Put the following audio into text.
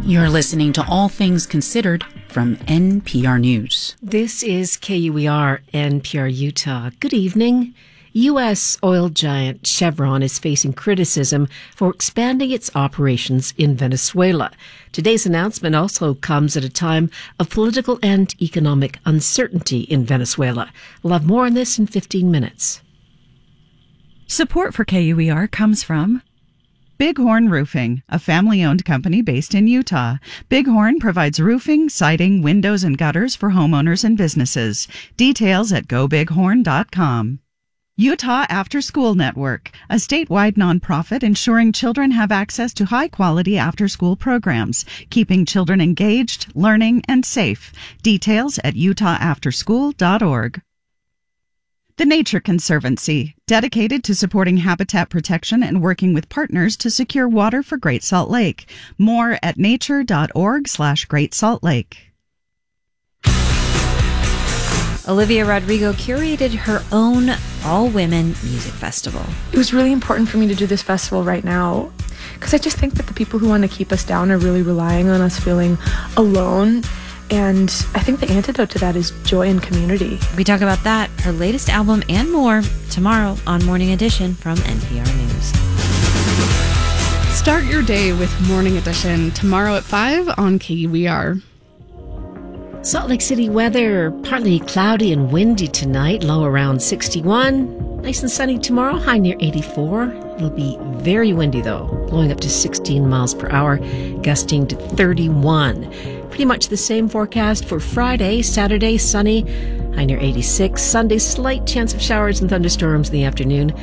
You're listening to All Things Considered from NPR News. This is KUER NPR Utah. Good evening. U.S. oil giant Chevron is facing criticism for expanding its operations in Venezuela. Today's announcement also comes at a time of political and economic uncertainty in Venezuela. We'll have more on this in 15 minutes. Support for KUER comes from Bighorn Roofing, a family-owned company based in Utah. Bighorn provides roofing, siding, windows, and gutters for homeowners and businesses. Details at gobighorn.com. Utah After School Network, a statewide nonprofit ensuring children have access to high-quality after-school programs, keeping children engaged, learning, and safe. Details at utahafterschool.org. The Nature Conservancy, dedicated to supporting habitat protection and working with partners to secure water for Great Salt Lake. More at nature.org/Great Salt Lake. Olivia Rodrigo curated her own all-women music festival. It was really important for me to do this festival right now because I just think that the people who want to keep us down are really relying on us feeling alone. And I think the antidote to that is joy and community. We talk about that, her latest album, and more tomorrow on Morning Edition from NPR News. Start your day with Morning Edition tomorrow at 5 on KUER. Salt Lake City weather, partly cloudy and windy tonight, low around 61. Nice and sunny tomorrow, high near 84. It'll be very windy though, blowing up to 16 miles per hour, gusting to 31. Pretty much the same forecast for Friday, Saturday, sunny, high near 86. Sunday, slight chance of showers and thunderstorms in the afternoon.